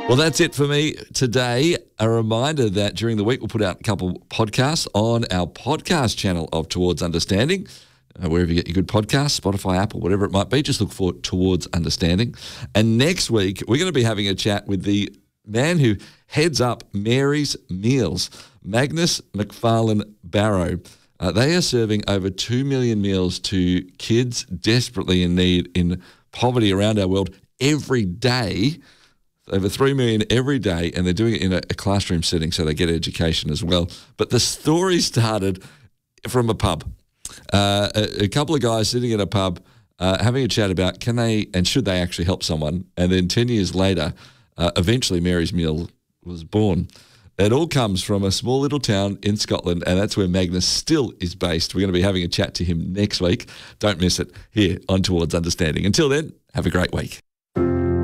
Well, that's it for me today. A reminder that during the week we'll put out a couple podcasts on our podcast channel of Towards Understanding. Wherever you get your good podcasts, Spotify, Apple, whatever it might be, just look for Towards Understanding. And next week, we're going to be having a chat with the man who heads up Mary's Meals, Magnus McFarlane Barrow. They are serving over 2 million meals to kids desperately in need in poverty around our world every day. Over 3 million every day, and they're doing it in a classroom setting so they get education as well. But the story started from a pub. A couple of guys sitting in a pub having a chat about can they and should they actually help someone. And then 10 years later, eventually Mary's Meal was born. It all comes from a small little town in Scotland, and that's where Magnus still is based. We're going to be having a chat to him next week. Don't miss it here on Towards Understanding. Until then, have a great week.